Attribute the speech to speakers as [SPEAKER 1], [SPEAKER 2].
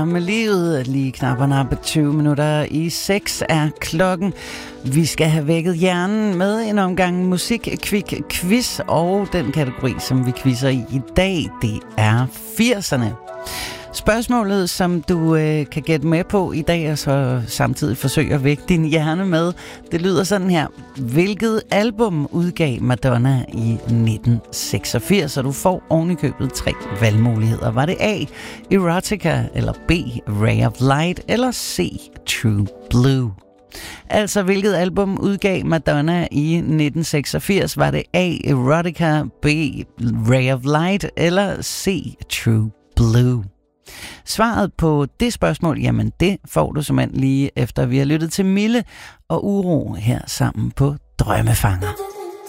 [SPEAKER 1] Med livet lige knap og nappe 20 minutter i 6 er klokken. Vi skal have vækket hjernen med en omgang musik-quiz, og den kategori, som vi quizzer i dag, det er 80'erne. Spørgsmålet, som du kan gætte med på i dag, og så samtidig forsøge at vække din hjerne med, det lyder sådan her. Hvilket album udgav Madonna i 1986? Og du får ovenikøbet 3 valgmuligheder. Var det A, Erotica, eller B, Ray of Light, eller C, True Blue? Altså, hvilket album udgav Madonna i 1986? Var det A, Erotica, B, Ray of Light, eller C, True Blue? Svaret på det spørgsmål, jamen det får du simpelthen lige efter vi har lyttet til Mille og Uro her sammen på Drømmefanger.